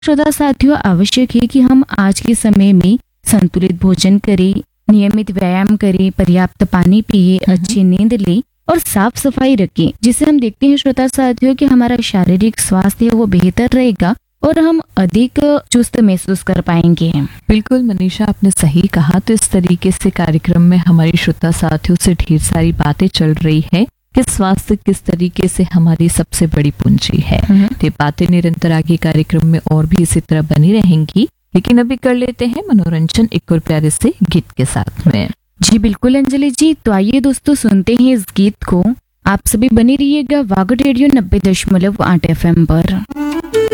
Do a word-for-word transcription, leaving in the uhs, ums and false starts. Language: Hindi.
श्रोता साथियों, आवश्यक है कि हम आज के समय में संतुलित भोजन करें, नियमित व्यायाम करें, पर्याप्त पानी पिए, अच्छी नींद लें और साफ सफाई रखें, जिससे हम देखते हैं श्रोता साथियों कि हमारा शारीरिक स्वास्थ्य है वो बेहतर रहेगा और हम अधिक चुस्त महसूस कर पाएंगे। बिल्कुल मनीषा, आपने सही कहा। तो इस तरीके से कार्यक्रम में हमारी श्रोता साथियों से ढेर सारी बातें चल रही है कि स्वास्थ्य किस तरीके से हमारी सबसे बड़ी पूंजी है। ये बातें निरंतर आगे कार्यक्रम में और भी इसी तरह बनी रहेंगी, लेकिन अभी कर लेते हैं मनोरंजन एक और प्यारे से गीत के साथ में। जी बिल्कुल अंजलि जी, तो आइए दोस्तों सुनते हैं इस गीत को। आप सभी बने रहिएगा वागड रेडियो नब्बे दशमलव आठ एफ एम पर।